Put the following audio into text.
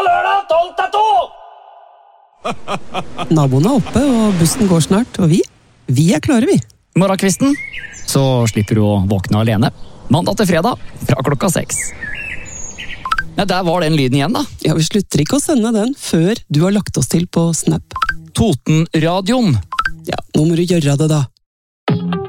på lørdag 12-2! Naboen er oppe, og bussen går snart, og vi er klare, vi. Morgenkvisten, så slipper du å våkne alene. Mandag til fredag, fra klokka 6. Ja, der var den lyden igjen, da. Ja, vi slutter ikke å sende den før du har lagt oss til på Snap. Totenradioen. Ja, nå må du gjøre det, da.